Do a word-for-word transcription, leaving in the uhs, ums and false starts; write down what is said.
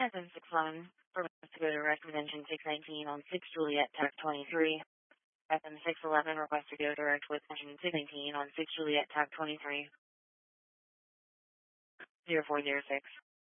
F M six one, request to go direct with engine six nineteen on six Juliet Tac twenty-three. F M six eleven, request to go direct with engine six nineteen on six Juliet Tac twenty-three. zero four zero six.